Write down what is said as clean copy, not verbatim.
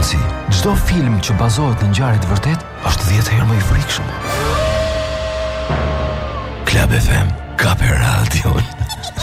Nancy, çdo film që bazohet në ngjarje të vërtetë është 10 herë më i frikshëm. Club FM, Kape Radio.